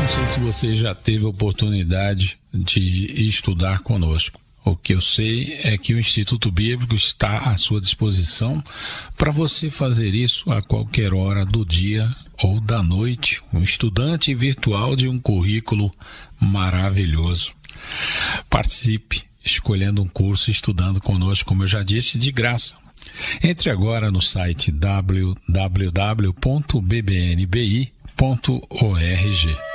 Não sei se você já teve a oportunidade de estudar conosco. O que eu sei é que o Instituto Bíblico está à sua disposição para você fazer isso a qualquer hora do dia ou da noite. Um estudante virtual de um currículo maravilhoso. Participe, escolhendo um curso, estudando conosco, como eu já disse, de graça. Entre agora no site www.bbnbi.org.